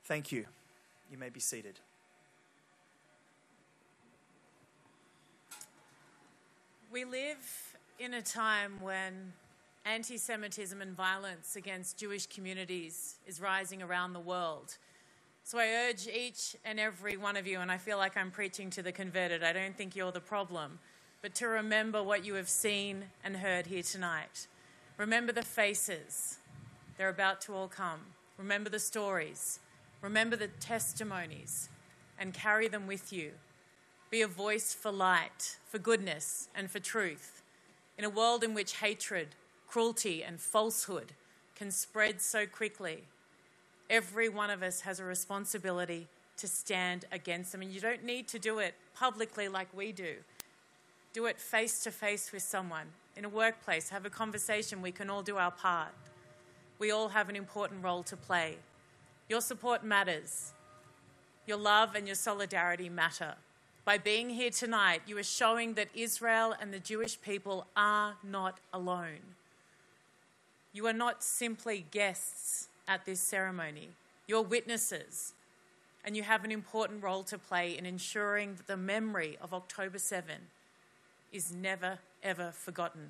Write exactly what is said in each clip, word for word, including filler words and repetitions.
Thank you. You may be seated. We live in a time when anti-Semitism and violence against Jewish communities is rising around the world. So I urge each and every one of you, and I feel like I'm preaching to the converted, I don't think you're the problem, but to remember what you have seen and heard here tonight. Remember the faces. They're about to all come. Remember the stories. Remember the testimonies and carry them with you. Be a voice for light, for goodness, and for truth. In a world in which hatred, cruelty, and falsehood can spread so quickly, every one of us has a responsibility to stand against them. And you don't need to do it publicly like we do. Do it face to face with someone. In a workplace, have a conversation. We can all do our part. We all have an important role to play. Your support matters. Your love and your solidarity matter. By being here tonight, you are showing that Israel and the Jewish people are not alone. You are not simply guests at this ceremony. You're witnesses, and you have an important role to play in ensuring that the memory of October seventh is never, ever forgotten.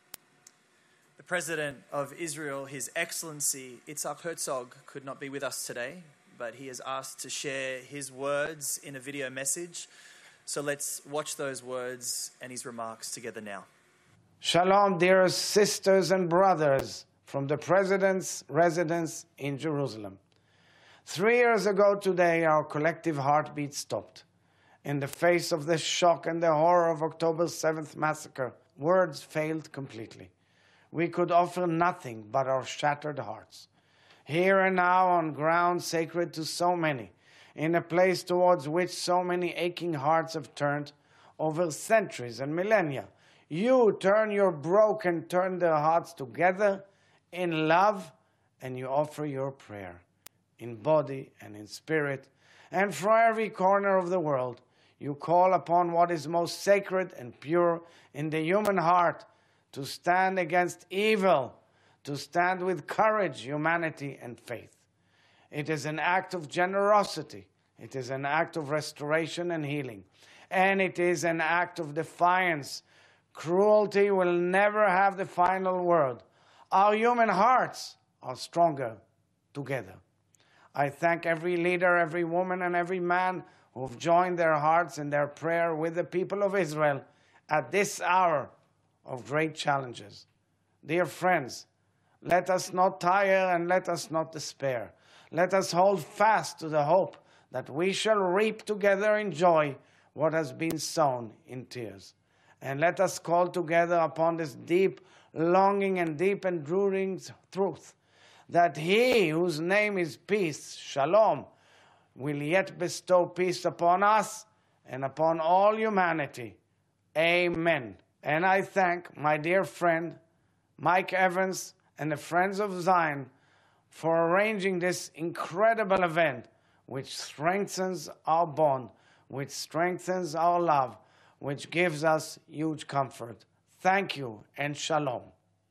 The President of Israel, His Excellency Itzhak Herzog, could not be with us today, but he has asked to share his words in a video message. So let's watch those words and his remarks together now. Shalom, dear sisters and brothers from the President's residence in Jerusalem. Three years ago today, our collective heartbeat stopped. In the face of the shock and the horror of October seventh massacre, words failed completely. We could offer nothing but our shattered hearts. Here and now, on ground sacred to so many, in a place towards which so many aching hearts have turned over centuries and millennia, you turn your broken, turn their hearts together in love, and you offer your prayer in body and in spirit. And from every corner of the world, you call upon what is most sacred and pure in the human heart to stand against evil, to stand with courage, humanity, and faith. It is an act of generosity. It is an act of restoration and healing. And it is an act of defiance. Cruelty will never have the final word. Our human hearts are stronger together. I thank every leader, every woman, and every man who have joined their hearts in their prayer with the people of Israel at this hour of great challenges. Dear friends, let us not tire and let us not despair. Let us hold fast to the hope that we shall reap together in joy what has been sown in tears. And let us call together upon this deep longing and deep enduring truth, that He whose name is peace, Shalom, will yet bestow peace upon us and upon all humanity. Amen. And I thank my dear friend, Mike Evans, and the Friends of Zion for arranging this incredible event, which strengthens our bond, which strengthens our love, which gives us huge comfort. Thank you, and shalom.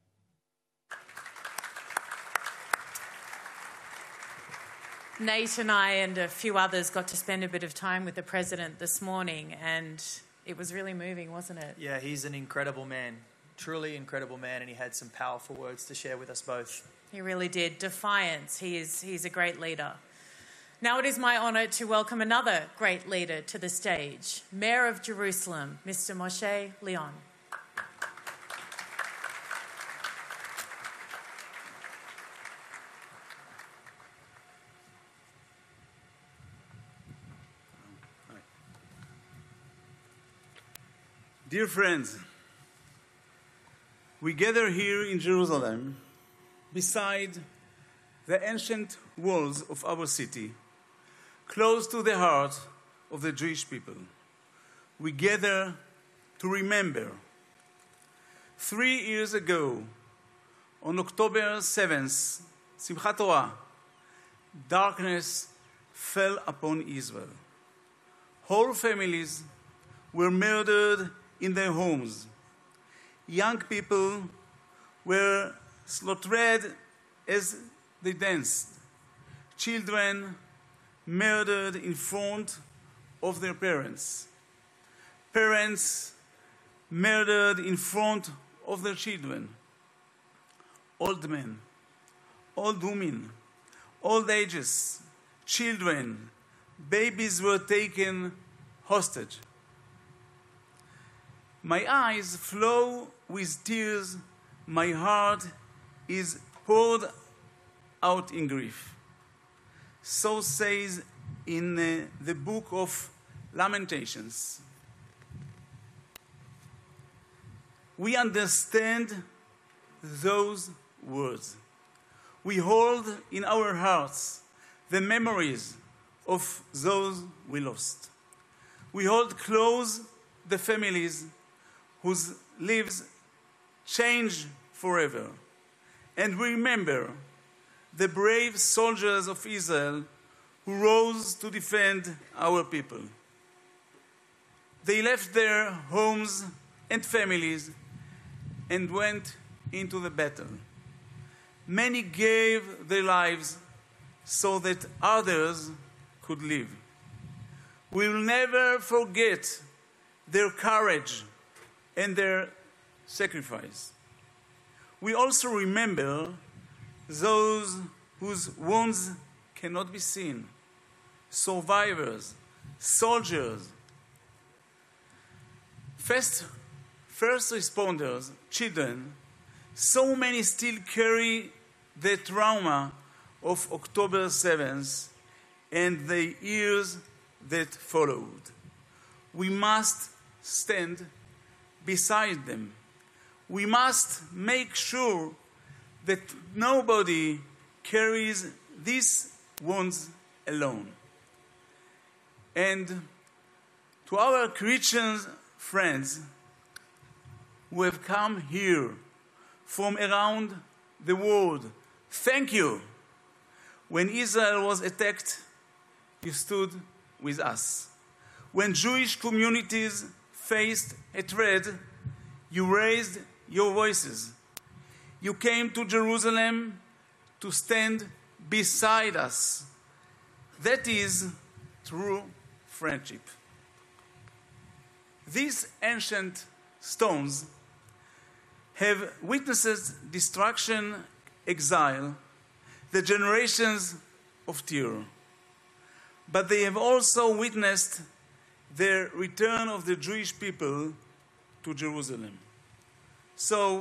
Nate and I and a few others got to spend a bit of time with the President this morning, and it was really moving, wasn't it? Yeah, he's an incredible man, truly incredible man, and he had some powerful words to share with us both. He really did. Defiance. He is, he's a great leader. Now it is my honour to welcome another great leader to the stage, Mayor of Jerusalem, Mister Moshe Leon. Dear friends, we gather here in Jerusalem beside the ancient walls of our city, close to the heart of the Jewish people. We gather to remember. Three years ago, on October seventh, Simchat Torah, darkness fell upon Israel. Whole families were murdered in their homes. Young people were slaughtered as they danced. Children murdered in front of their parents. Parents murdered in front of their children. Old men, old women, old ages, children, babies were taken hostage. My eyes flow with tears, my heart is poured out in grief. So says in uh, the book of Lamentations. We understand those words. We hold in our hearts the memories of those we lost. We hold close the families whose lives change forever. And we remember the brave soldiers of Israel who rose to defend our people. They left their homes and families and went into the battle. Many gave their lives so that others could live. We will never forget their courage and their sacrifice. We also remember those whose wounds cannot be seen, survivors, soldiers, first, first responders, children. So many still carry the trauma of October seventh and the years that followed. We must stand beside them. We must make sure that nobody carries these wounds alone. And to our Christian friends who have come here from around the world, thank you. When Israel was attacked, you stood with us. When Jewish communities faced a threat, you raised your voices. You came to Jerusalem to stand beside us. That is true friendship. These ancient stones have witnessed destruction, exile, the generations of terror. But they have also witnessed the return of the Jewish people to Jerusalem. So,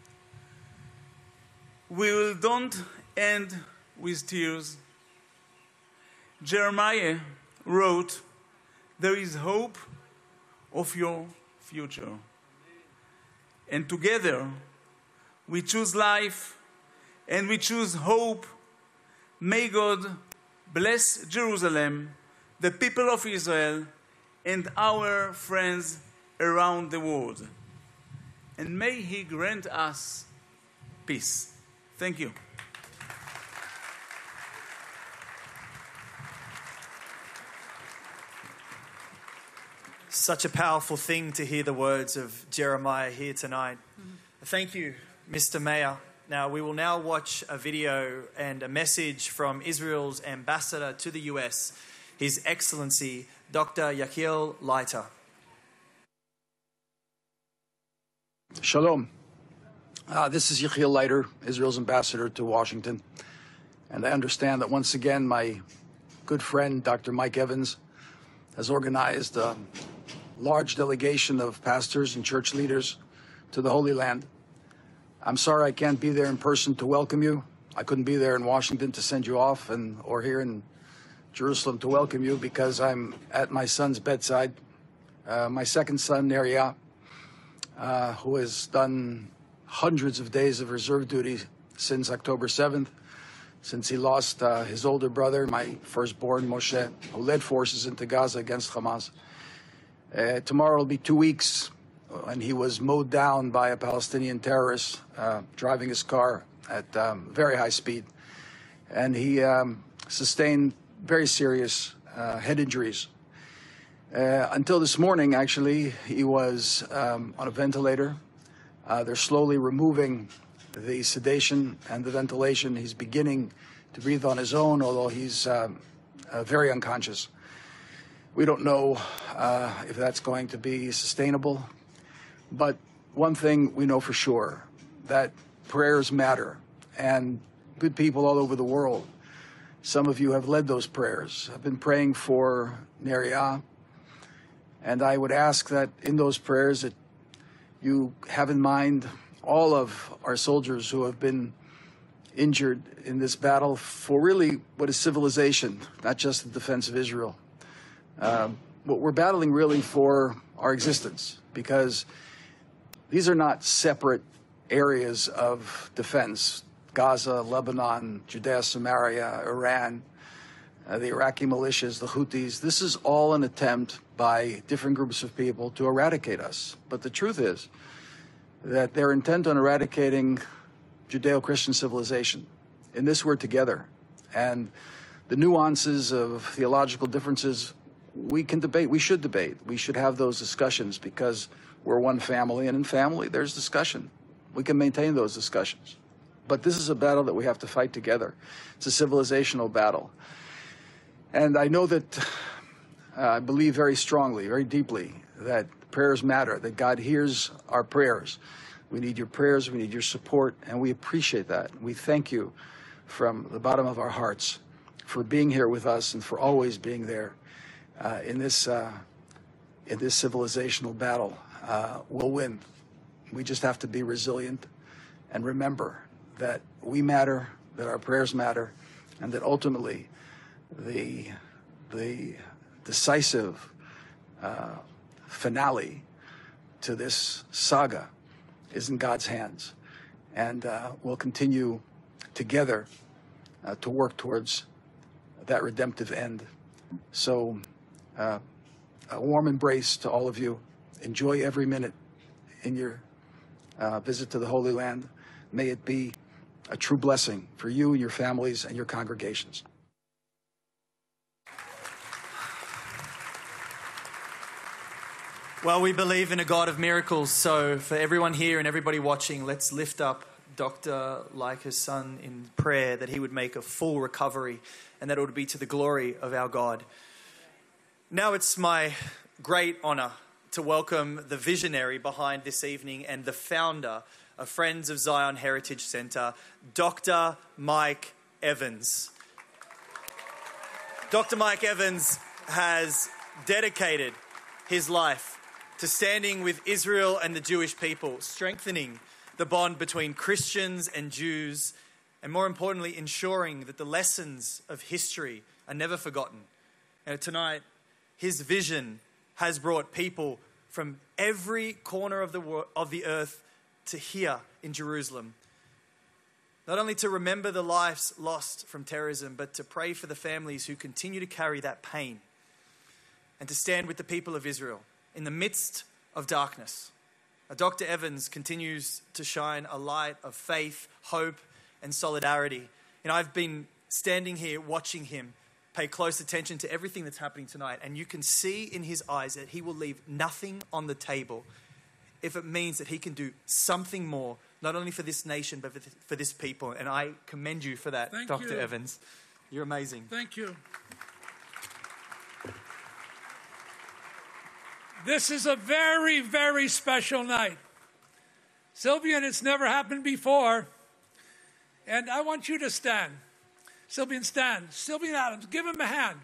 we will don't end with tears. Jeremiah wrote, "There is hope of your future." And together, we choose life and we choose hope. May God bless Jerusalem, the people of Israel, and our friends around the world. And may He grant us peace. Thank you. Such a powerful thing to hear the words of Jeremiah here tonight. Mm-hmm. Thank you, Mister Mayor. Now, we will now watch a video and a message from Israel's ambassador to the U S, His Excellency, Doctor Yechiel Leiter. Shalom. Uh, this is Yechiel Leiter, Israel's ambassador to Washington. And I understand that once again, my good friend, Doctor Mike Evans, has organized a large delegation of pastors and church leaders to the Holy Land. I'm sorry I can't be there in person to welcome you. I couldn't be there in Washington to send you off, and or here in Jerusalem to welcome you because I'm at my son's bedside. Uh, my second son, Neria, uh, who has done hundreds of days of reserve duty since October seventh, since he lost uh, his older brother, my firstborn, Moshe, who led forces into Gaza against Hamas. Uh, tomorrow will be two weeks, and he was mowed down by a Palestinian terrorist uh, driving his car at um, very high speed. And he um, sustained very serious uh, head injuries. Uh, until this morning, actually, he was um, on a ventilator. Uh, they're slowly removing the sedation and the ventilation. He's beginning to breathe on his own, although he's um, uh, very unconscious. We don't know uh, if that's going to be sustainable, but one thing we know for sure, that prayers matter, and good people all over the world, some of you have led those prayers. I've been praying for Neria, and I would ask that in those prayers that you have in mind all of our soldiers who have been injured in this battle for really what is civilization, not just the defense of Israel. Um, but we're battling really for our existence, because these are not separate areas of defense. Gaza, Lebanon, Judea, Samaria, Iran, uh, the Iraqi militias, the Houthis. This is all an attempt by different groups of people to eradicate us. But the truth is that they're intent on eradicating Judeo-Christian civilization. In this, we're together. And the nuances of theological differences, we can debate. We should debate. We should have those discussions, because we're one family, and in family, there's discussion. We can maintain those discussions. But this is a battle that we have to fight together. It's a civilizational battle. And I know that uh, I believe very strongly, very deeply, that prayers matter, that God hears our prayers. We need your prayers, we need your support, and we appreciate that. We thank you from the bottom of our hearts for being here with us and for always being there uh, in this uh, in this civilizational battle. Uh, we'll win. We just have to be resilient and remember that we matter, that our prayers matter, and that ultimately the the decisive uh, finale to this saga is in God's hands. And uh, we'll continue together uh, to work towards that redemptive end. So uh, a warm embrace to all of you. Enjoy every minute in your uh, visit to the Holy Land. May it be a true blessing for you and your families and your congregations. Well, we believe in a God of miracles, so for everyone here and everybody watching, let's lift up Doctor Leica's son in prayer that he would make a full recovery and that it would be to the glory of our God. Now it's my great honor to welcome the visionary behind this evening and the founder of Friends of Zion Heritage Center, Doctor Mike Evans. Doctor Mike Evans has dedicated his life to standing with Israel and the Jewish people, strengthening the bond between Christians and Jews, and more importantly, ensuring that the lessons of history are never forgotten. And tonight, his vision has brought people from every corner of the world, of the earth to here in Jerusalem. Not only to remember the lives lost from terrorism, but to pray for the families who continue to carry that pain, and to stand with the people of Israel in the midst of darkness. Doctor Evans continues to shine a light of faith, hope, and solidarity. And I've been standing here watching him pay close attention to everything that's happening tonight, and you can see in his eyes that he will leave nothing on the table if it means that he can do something more, not only for this nation, but for this people. And I commend you for that, Thank Doctor you. Evans. You're amazing. Thank you. This is a very, very special night. Sylvian, it's never happened before. And I want you to stand. Sylvian, stand. Sylvian Adams, give him a hand.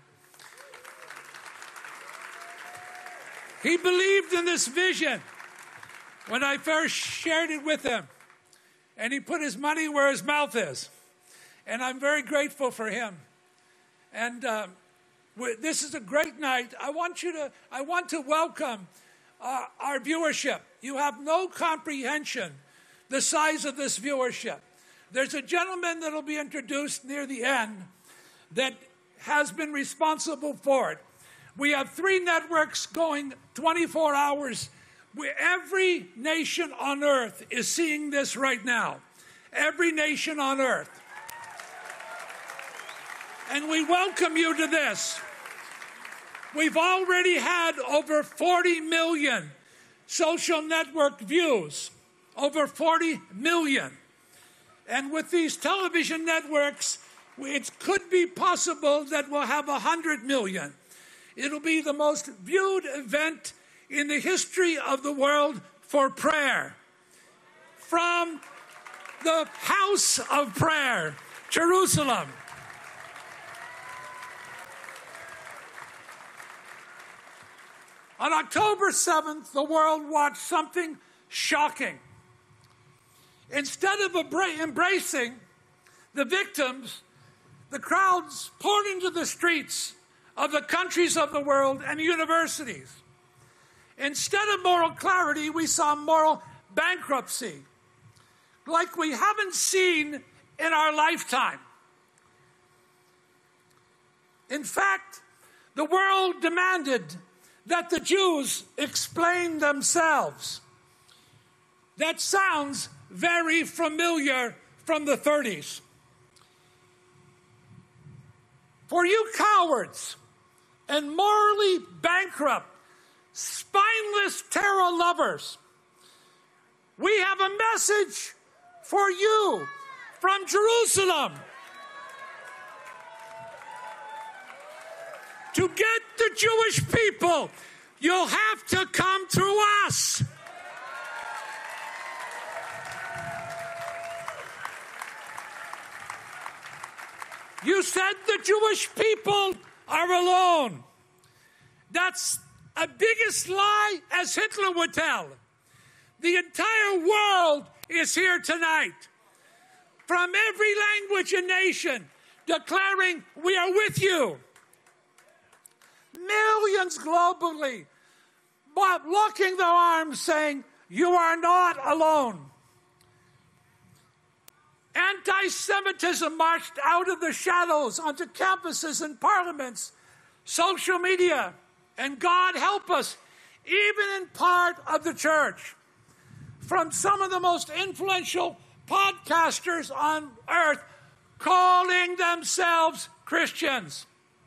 He believed in this vision when I first shared it with him. And he put his money where his mouth is. And I'm very grateful for him. And uh, this is a great night. I want you to, I want to welcome uh, our viewership. You have no comprehension the size of this viewership. There's a gentleman that will be introduced near the end that has been responsible for it. We have three networks going twenty-four hours. We, every nation on earth is seeing this right now. Every nation on earth. And we welcome you to this. We've already had over forty million social network views. Over forty million. And with these television networks, it could be possible that we'll have one hundred million. It'll be the most viewed event in the history of the world for prayer. From the house of prayer, Jerusalem. On October seventh, the world watched something shocking. Instead of embracing the victims, the crowds poured into the streets of the countries of the world and universities. Instead of moral clarity, we saw moral bankruptcy, like we haven't seen in our lifetime. In fact, the world demanded that the Jews explain themselves. That sounds very familiar from the thirties. For you cowards and morally bankrupt, spineless terror lovers, we have a message for you from Jerusalem. To get the Jewish people, you'll have to come through us. You said the Jewish people are alone. That's a biggest lie as Hitler would tell. The entire world is here tonight, from every language and nation, declaring we are with you. Millions globally, but locking their arms, saying, you are not alone. Anti-Semitism marched out of the shadows onto campuses and parliaments, social media, and God help us, even in part of the church. From some of the most influential podcasters on earth calling themselves Christians.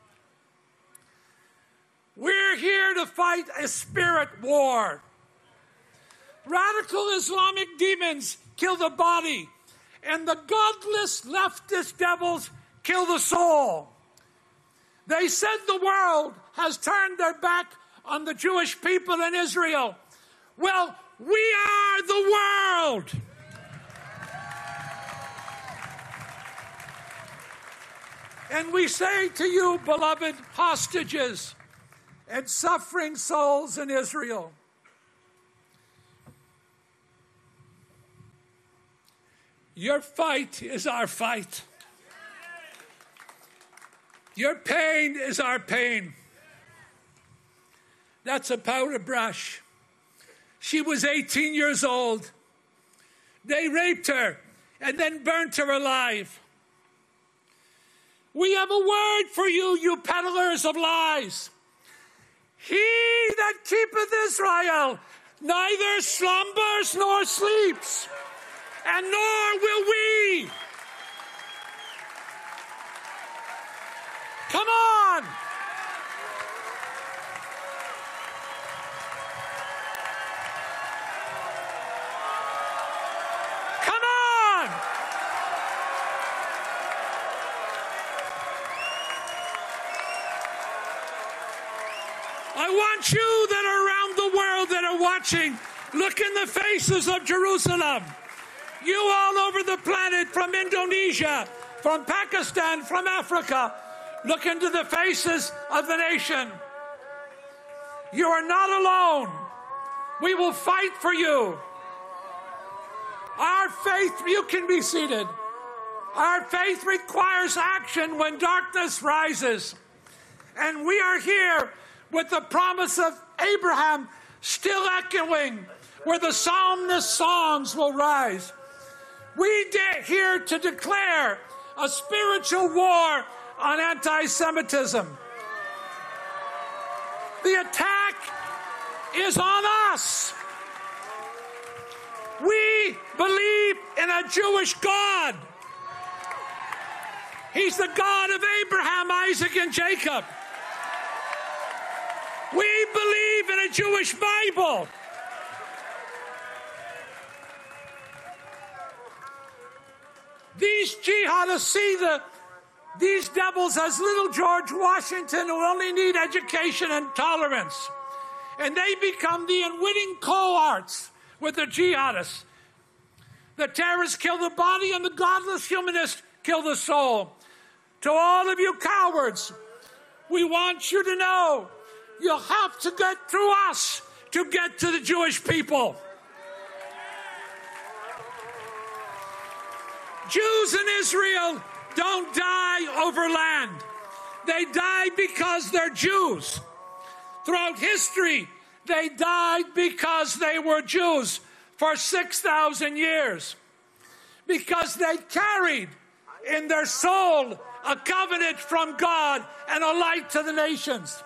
We're here to fight a spirit war. Radical Islamic demons kill the body, and the godless leftist devils kill the soul. They said the world has turned their back on the Jewish people in Israel. Well, we are the world. And we say to you, beloved hostages and suffering souls in Israel, your fight is our fight. Your pain is our pain. That's a powder brush. She was eighteen years old. They raped her and then burnt her alive. We have a word for you, you peddlers of lies. He that keepeth Israel neither slumbers nor sleeps, and nor will we. Come on. Come on. I want you that are around the world that are watching, look in the faces of Jerusalem. You all over the planet, from Indonesia, from Pakistan, from Africa, look into the faces of the nation. You are not alone. We will fight for you. Our faith, you can be seated. Our faith requires action when darkness rises. And we are here with the promise of Abraham still echoing, where the psalmist songs will rise. We are here to declare a spiritual war on anti-Semitism. The attack is on us. We believe in a Jewish God. He's the God of Abraham, Isaac, and Jacob. We believe in a Jewish Bible. These jihadists see the these devils as little George Washington who only need education and tolerance. And they become the unwitting cohorts with the jihadists. The terrorists kill the body and the godless humanists kill the soul. To all of you cowards, we want you to know you'll have to get through us to get to the Jewish people. Jews in Israel don't die over land. They die because they're Jews. Throughout history, they died because they were Jews for six thousand years. Because they carried in their soul a covenant from God and a light to the nations.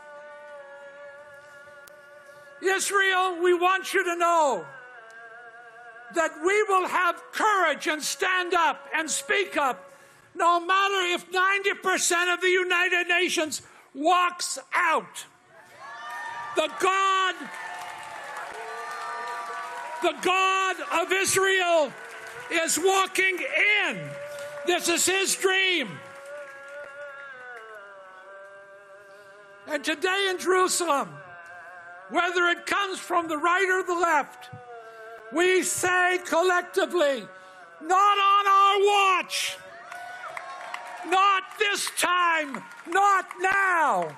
Israel, we want you to know that we will have courage and stand up and speak up, no matter if ninety percent of the United Nations walks out. The God, the God of Israel is walking in. This is his dream. And today in Jerusalem, whether it comes from the right or the left, we say collectively, not on our watch, not this time, not now.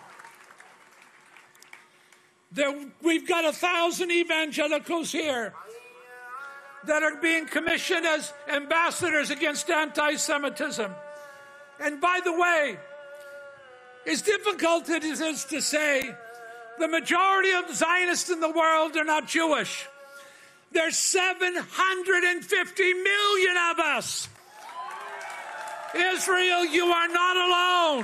There, we've got a thousand evangelicals here that are being commissioned as ambassadors against anti-Semitism. And by the way, as difficult it is to say, the majority of Zionists in the world are not Jewish. There's seven hundred fifty million of us. Israel, you are not alone.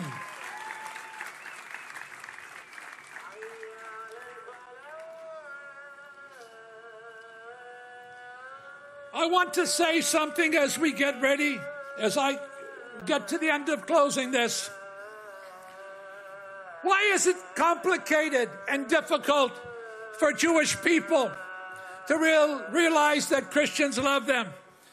I want to say something as we get ready, as I get to the end of closing this. Why is it complicated and difficult for Jewish people to real, realize that Christians love them?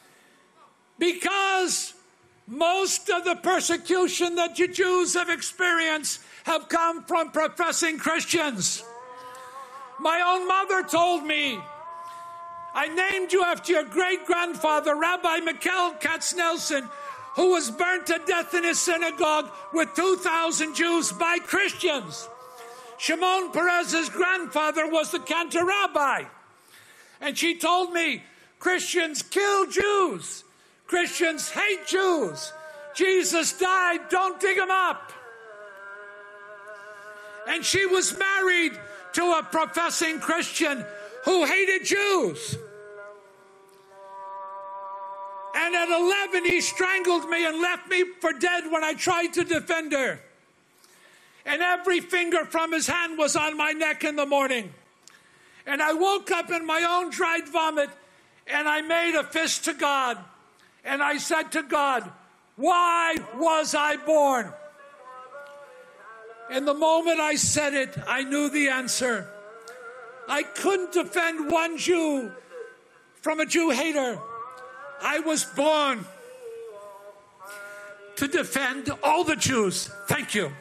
Because most of the persecution that you Jews have experienced have come from professing Christians. My own mother told me, I named you after your great-grandfather, Rabbi Mikhail Katznelson, who was burnt to death in his synagogue with two thousand Jews by Christians. Shimon Peres's grandfather was the Cantor Rabbi. And she told me, Christians kill Jews. Christians hate Jews. Jesus died, don't dig him up. And she was married to a professing Christian who hated Jews. And at eleven, he strangled me and left me for dead when I tried to defend her. And every finger from his hand was on my neck in the morning. And I woke up in my own dried vomit, and I made a fist to God. And I said to God, why was I born? And the moment I said it, I knew the answer. I couldn't defend one Jew from a Jew hater. I was born to defend all the Jews. Thank you.